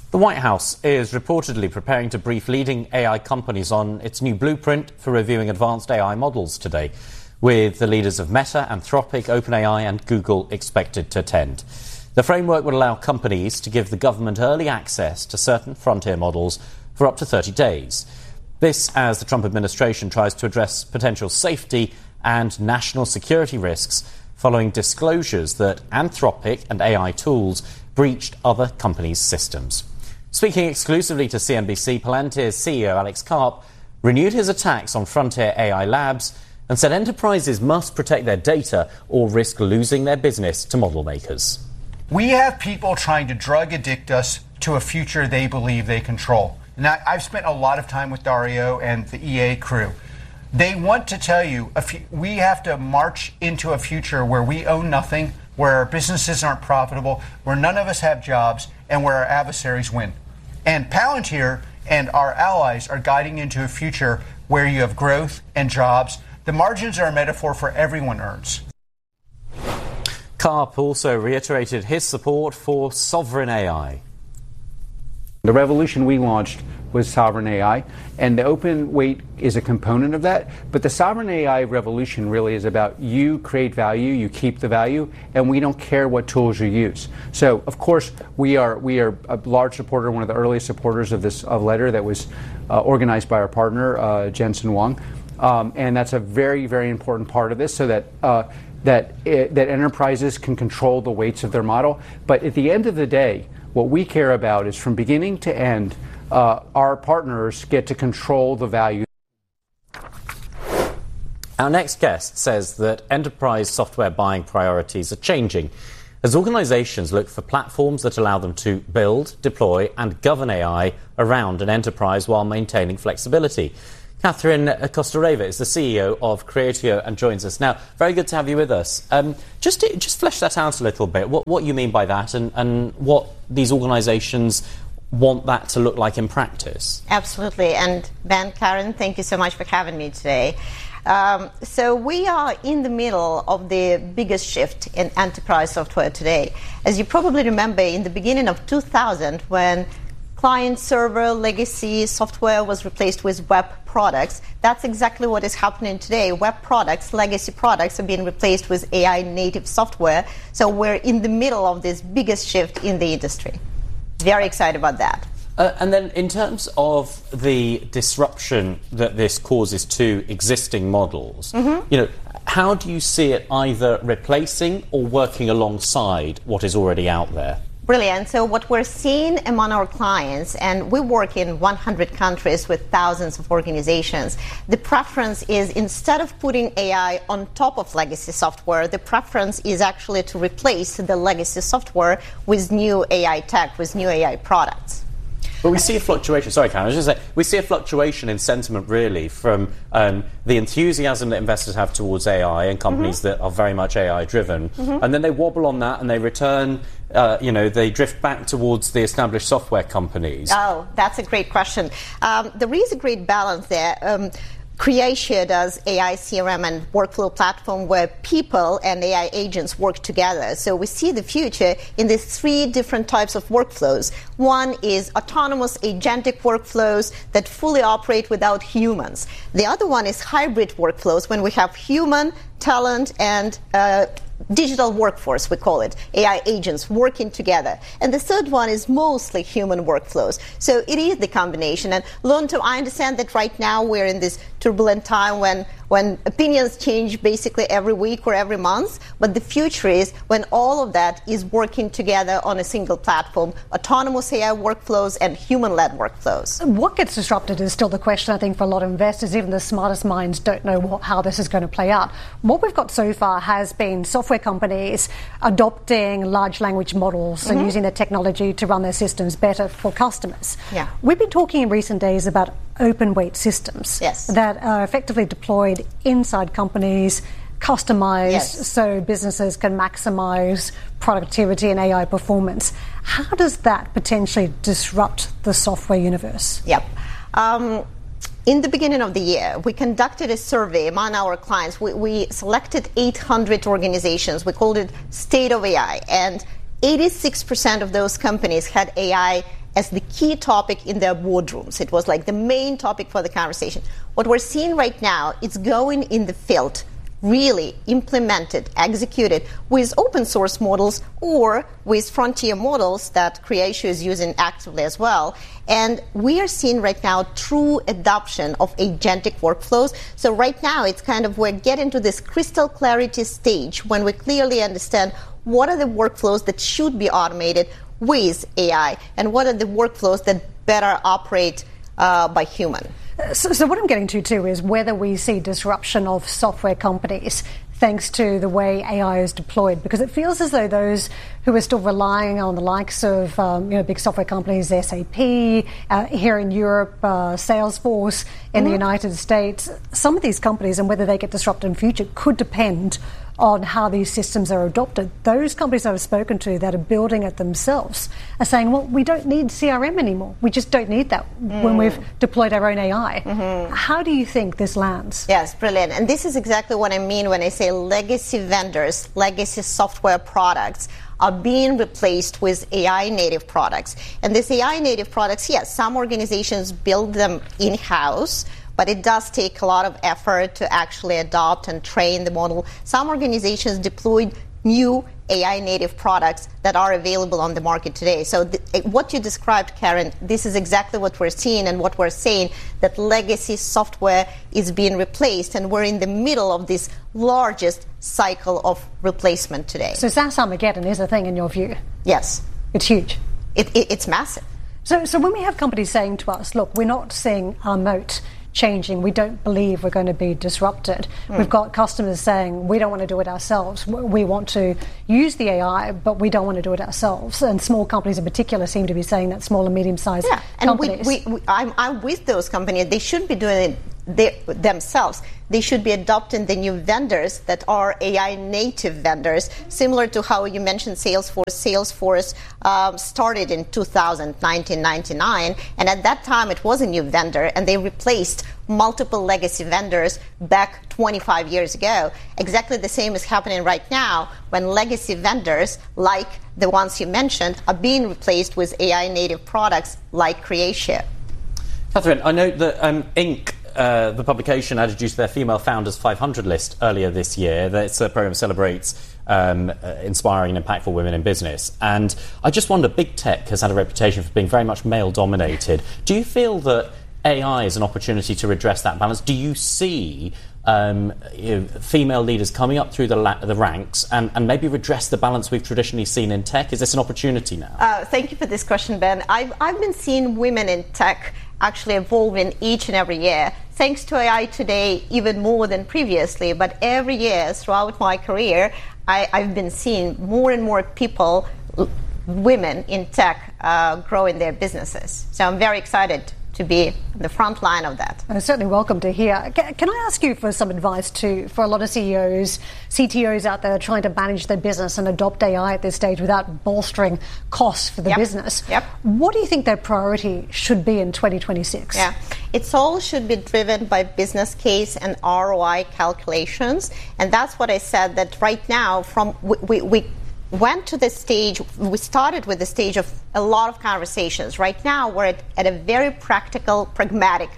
The White House is reportedly preparing to brief leading AI companies on its new blueprint for reviewing advanced AI models today, with the leaders of Meta, Anthropic, OpenAI and Google expected to attend. The framework would allow companies to give the government early access to certain frontier models for up to 30 days. This as the Trump administration tries to address potential safety and national security risks following disclosures that Anthropic and AI tools breached other companies' systems. Speaking exclusively to CNBC, Palantir's CEO Alex Karp renewed his attacks on frontier AI labs and said enterprises must protect their data or risk losing their business to model makers. We have people trying to drug addict us to a future they believe they control. Now, I've spent a lot of time with Dario and the EA crew. They want to tell you we have to march into a future where we own nothing, where our businesses aren't profitable, where none of us have jobs, and where our adversaries win. And Palantir and our allies are guiding into a future where you have growth and jobs. The margins are a metaphor for everyone earns. Karp also reiterated his support for sovereign AI. The revolution we launched was sovereign AI, and the open weight is a component of that. But the sovereign AI revolution really is about you create value, you keep the value, and we don't care what tools you use. So, of course, we are a large supporter, one of the earliest supporters of this letter that was organized by our partner, Jensen Huang. And that's a very, very important part of this, so that enterprises can control the weights of their model. But at the end of the day, what we care about is from beginning to end, our partners get to control the value. Our next guest says that enterprise software buying priorities are changing as organizations look for platforms that allow them to build, deploy and govern AI around an enterprise while maintaining flexibility. Catherine Kostoreva is the CEO of Creatio and joins us now. Very good to have you with us. Just flesh that out a little bit, what you mean by that and what these organizations want that to look like in practice. Absolutely. And Ben, Karen, thank you so much for having me today. So we are in the middle of the biggest shift in enterprise software today. As you probably remember, in the beginning of 2000, when client-server legacy software was replaced with web products. That's exactly what is happening today. Web products, legacy products, are being replaced with AI-native software. So we're in the middle of this biggest shift in the industry. Very excited about that. And then in terms of the disruption that this causes to existing models, how do you see it either replacing or working alongside what is already out there? Brilliant. So what we're seeing among our clients, and we work in 100 countries with thousands of organizations, the preference is instead of putting AI on top of legacy software, the preference is actually to replace the legacy software with new AI tech, with new AI products. But we see a fluctuation. Sorry, Karen, I was just saying, we see a fluctuation in sentiment, really, from the enthusiasm that investors have towards AI and companies that are very much AI-driven, and then they wobble on that and they return. They drift back towards the established software companies. Oh, that's a great question. There is a great balance there. Creatio does AI CRM and workflow platform where people and AI agents work together. So we see the future in these three different types of workflows. One is autonomous agentic workflows that fully operate without humans. The other one is hybrid workflows when we have human, talent, and digital workforce, we call it, AI agents working together. And the third one is mostly human workflows. So it is the combination. And Lonto, I understand that right now we're in this turbulent time when opinions change basically every week or every month. But the future is when all of that is working together on a single platform, autonomous AI workflows and human-led workflows. What gets disrupted is still the question, I think, for a lot of investors. Even the smartest minds don't know how this is going to play out. What we've got so far has been software companies adopting large language models and using their technology to run their systems better for customers. Yeah. We've been talking in recent days about open weight systems that are effectively deployed inside companies, customized so businesses can maximize productivity and AI performance. How does that potentially disrupt the software universe? Yep. In the beginning of the year, we conducted a survey among our clients. We selected 800 organizations. We called it State of AI. And 86% of those companies had AI as the key topic in their boardrooms. It was like the main topic for the conversation. What we're seeing right now, it's going in the field, really implemented, executed with open source models or with frontier models that Creatio is using actively as well. And we are seeing right now true adoption of agentic workflows. So right now it's kind of we're getting to this crystal clarity stage when we clearly understand what are the workflows that should be automated with AI and what are the workflows that better operate by human. So what I'm getting to, too, is whether we see disruption of software companies thanks to the way AI is deployed, because it feels as though those who are still relying on the likes of big software companies, SAP, here in Europe, Salesforce in the United States, some of these companies and whether they get disrupted in future could depend on how these systems are adopted. Those companies I've spoken to that are building it themselves are saying, well, we don't need CRM anymore. We just don't need that when we've deployed our own AI. How do you think this lands? Yes, brilliant. And this is exactly what I mean when I say legacy vendors, legacy software products are being replaced with AI native products. And these AI native products, yes, some organizations build them in-house, but it does take a lot of effort to actually adopt and train the model. Some organizations deployed new AI native products that are available on the market today. So what you described, Karen, this is exactly what we're seeing and what we're saying, that legacy software is being replaced, and we're in the middle of this largest cycle of replacement today. So SaaS Armageddon is a thing in your view? Yes. It's huge. It's massive. So when we have companies saying to us, look, we're not seeing our moat changing, we don't believe we're going to be disrupted. We've got customers saying we don't want to do it ourselves. We want to use the AI, but we don't want to do it ourselves. And small companies in particular seem to be saying that, small and medium-sized companies. And I'm with those companies. They should be doing it themselves. They should be adopting the new vendors that are AI native vendors, similar to how you mentioned Salesforce. Salesforce started in 1999, and at that time it was a new vendor, and they replaced multiple legacy vendors back 25 years ago. Exactly the same is happening right now when legacy vendors, like the ones you mentioned, are being replaced with AI native products like Creatio. Catherine, I know that Inc., the publication, introduced their Female Founders 500 list earlier this year. This program celebrates inspiring and impactful women in business. And I just wonder, big tech has had a reputation for being very much male-dominated. Do you feel that AI is an opportunity to redress that balance? Do you see female leaders coming up through the ranks and maybe redress the balance we've traditionally seen in tech? Is this an opportunity now? Thank you for this question, Ben. I've been seeing women in tech actually evolving each and every year. Thanks to AI today, even more than previously, but every year throughout my career, I've been seeing more and more people, women in tech, growing their businesses. So I'm very excited to be on the front line of that. Certainly welcome to hear. Can I ask you for some advice too, for a lot of CEOs, CTOs out there trying to manage their business and adopt AI at this stage without bolstering costs for the business? What do you think their priority should be in 2026? Yeah, it all should be driven by business case and ROI calculations. And that's what I said, that right now we went to the stage, we started with the stage of a lot of conversations. Right now, we're at a very practical, pragmatic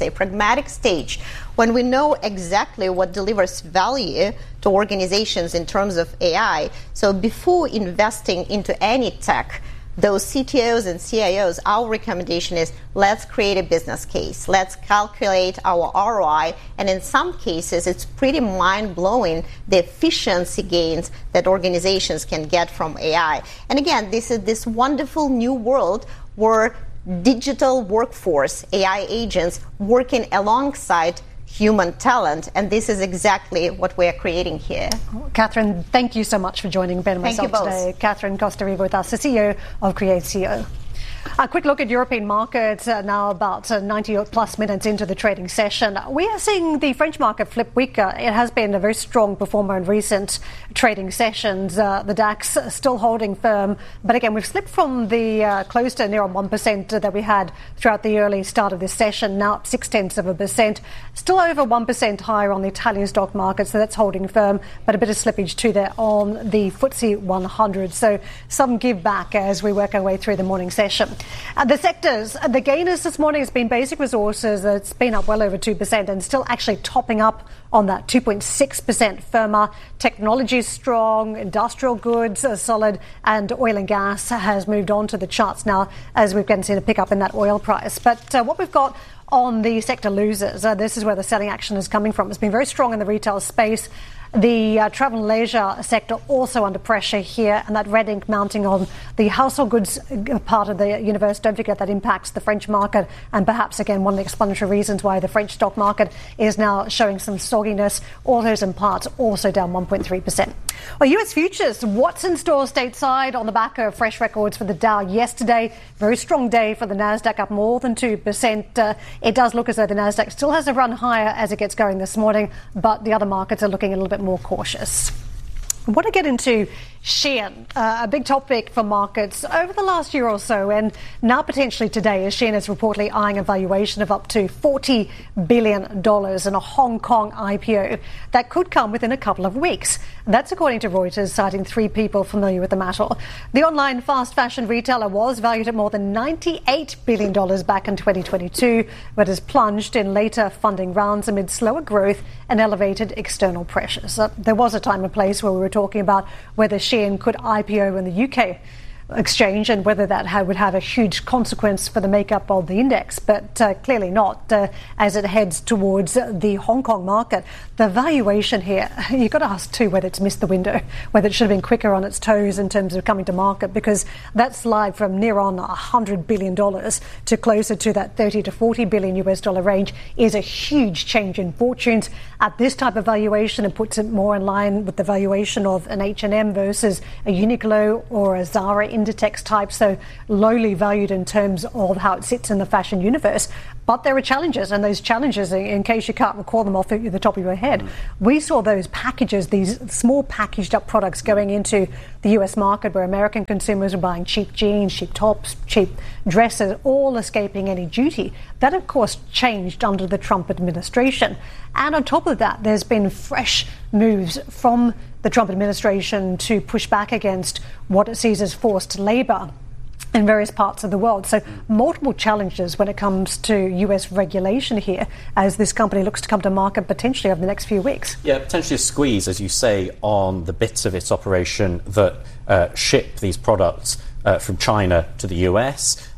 stage when we know exactly what delivers value to organizations in terms of AI. So before investing into any tech, those CTOs and CIOs, our recommendation is let's create a business case. Let's calculate our ROI. And in some cases, it's pretty mind-blowing the efficiency gains that organizations can get from AI. And again, this is this wonderful new world where digital workforce, AI agents, working alongside human talent, and this is exactly what we're creating here. Catherine, thank you so much for joining Ben and myself today. Catherine Costa-Rigo with us, the CEO of Creatio. A quick look at European markets now, about 90 plus minutes into the trading session. We are seeing the French market flip weaker. It has been a very strong performer in recent trading sessions. The DAX still holding firm. But again, we've slipped from the close to near on 1% that we had throughout the early start of this session, now up 0.6%. Still over 1% higher on the Italian stock market, so that's holding firm. But a bit of slippage too there on the FTSE 100. So some give back as we work our way through the morning session. system. The sectors, the gainers this morning has been basic resources. It's been up well over 2% and still actually topping up on that 2.6% firmer. Technology is strong, industrial goods are solid, and oil and gas has moved on to the charts now as we've seen a pick up in that oil price. But what we've got on the sector losers, this is where the selling action is coming from. It's been very strong in the retail space. The travel and leisure sector also under pressure here, and that red ink mounting on the household goods part of the universe. Don't forget that impacts the French market, and perhaps again one of the explanatory reasons why the French stock market is now showing some sogginess. Autos and parts also down 1.3%. Well, US futures, what's in store stateside on the back of fresh records for the Dow yesterday? Very strong day for the Nasdaq, up more than 2%. It does look as though the Nasdaq still has a run higher as it gets going this morning, but the other markets are looking a little bit more cautious. I want to get into Shein, a big topic for markets over the last year or so, and now potentially today, as Shein is reportedly eyeing a valuation of up to $40 billion in a Hong Kong IPO that could come within a couple of weeks. That's according to Reuters, citing 3 people familiar with the matter. The online fast fashion retailer was valued at more than $98 billion back in 2022, but has plunged in later funding rounds amid slower growth and elevated external pressures. There was a time and place where we were talking about whether Shein could IPO in the UK exchange and whether that would have a huge consequence for the makeup of the index, but clearly not as it heads towards the Hong Kong market. The valuation here, you've got to ask too whether it's missed the window, whether it should have been quicker on its toes in terms of coming to market, because that slide from near on $100 billion to closer to that $30 to $40 billion US dollar range is a huge change in fortunes. At this type of valuation, it puts it more in line with the valuation of an H&M versus a Uniqlo or a Zara Inditex type, so lowly valued in terms of how it sits in the fashion universe. But there are challenges, and those challenges, in case you can't recall them off the top of your head, we saw those packages, these small packaged up products going into the US market where American consumers were buying cheap jeans, cheap tops, cheap dresses, all escaping any duty. That, of course, changed under the Trump administration. And on top of that, there's been fresh moves from the Trump administration to push back against what it sees as forced labor in various parts of the world. So multiple challenges when it comes to US regulation here as this company looks to come to market potentially over the next few weeks. Yeah, potentially a squeeze, as you say, on the bits of its operation that ship these products from China to the US.